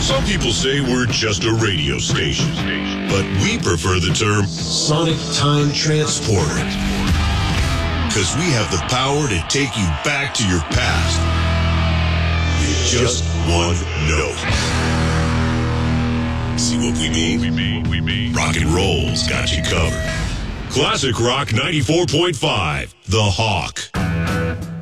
Some people say we're just a radio station, but we prefer the term Sonic Time Transporter, because we have the power to take you back to your past with just one note. See what we mean? We mean. Rock and roll's got you covered. Classic Rock 94.5, The Hawk.